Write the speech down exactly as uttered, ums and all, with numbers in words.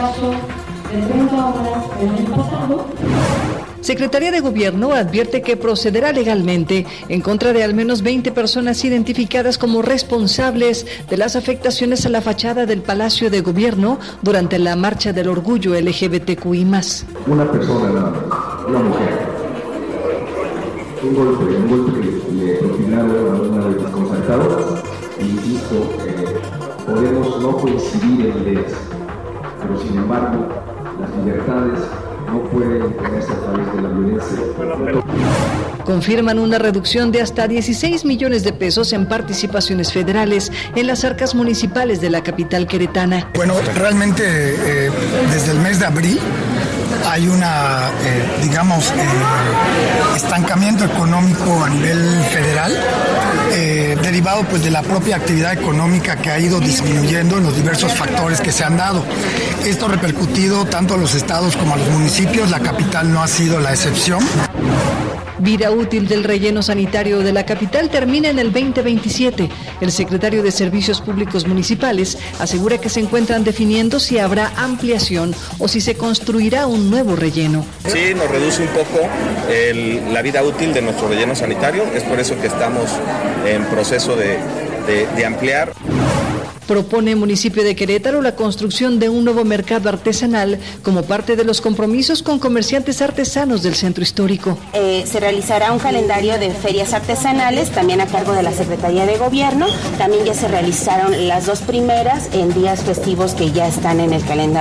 caso de treinta obras del año pasado. Secretaría de Gobierno advierte que procederá legalmente en contra de al menos veinte personas identificadas como responsables de las afectaciones a la fachada del Palacio de Gobierno durante la Marcha del Orgullo L G B T Q I más. Una persona, una mujer, un golpe, un golpe que le propinaron a una de las concertadoras, e insisto, eh, podemos no coincidir en ideas, pero sin embargo, las libertades no pueden imponerse a través de la violencia. Confirman una reducción de hasta dieciséis millones de pesos en participaciones federales en las arcas municipales de la capital queretana. Bueno, realmente eh, desde el mes de abril hay una, eh, digamos, eh, estancamiento económico a nivel federal, eh, derivado pues de la propia actividad económica que ha ido disminuyendo en los diversos factores que se han dado. Esto ha repercutido tanto a los estados como a los municipios, la capital no ha sido la excepción. Vida útil del relleno sanitario de la capital termina en el veinte veintisiete. El secretario de Servicios Públicos Municipales asegura que se encuentran definiendo si habrá ampliación o si se construirá un nuevo relleno. Sí, nos reduce un poco el, la vida útil de nuestro relleno sanitario. Es por eso que estamos en proceso de, de, de ampliar. Propone el municipio de Querétaro la construcción de un nuevo mercado artesanal como parte de los compromisos con comerciantes artesanos del centro histórico. Eh, se realizará un calendario de ferias artesanales, también a cargo de la Secretaría de Gobierno. También ya se realizaron las dos primeras en días festivos que ya están en el calendario.